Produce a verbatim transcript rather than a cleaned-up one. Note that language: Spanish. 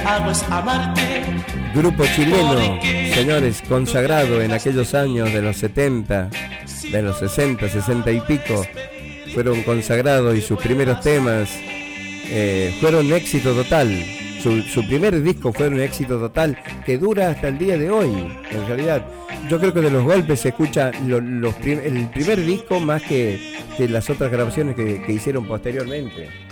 hago es amarte. Grupo chileno, señores, consagrado en aquellos años de los setenta, de los sesenta, sesenta y pico, fueron consagrados y sus primeros temas eh, fueron un éxito total. Su, su primer disco fue un éxito total que dura hasta el día de hoy. En realidad, yo creo que de Los Golpes se escucha lo, los prim- el primer disco más que, que las otras grabaciones que, que hicieron posteriormente.